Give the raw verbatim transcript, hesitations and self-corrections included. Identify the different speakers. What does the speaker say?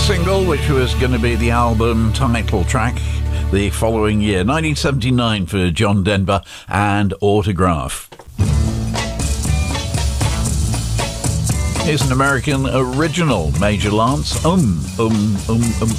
Speaker 1: single, which was going to be the album title track the following year, nineteen seventy-nine, for John Denver and Autograph. Here's an American original, Major Lance. Um, um, um, um.